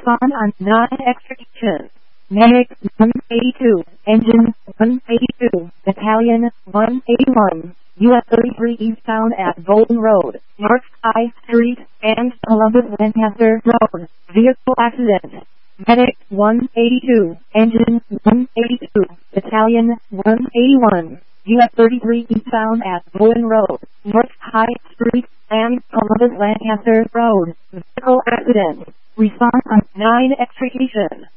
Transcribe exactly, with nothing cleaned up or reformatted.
Respond on non-extrication. Medic one eighty-two, Engine one eighty-two, Battalion one eighty-one, U S thirty-three eastbound at Bolton Road, North High Street, and Columbus Lancaster Road. Vehicle accident. Medic one eighty-two, Engine one eighty-two, Battalion one eighty-one, U S thirty-three eastbound at Bolton Road, North High Street, and Columbus Lancaster Road. Vehicle accident. Respond on nine extrication.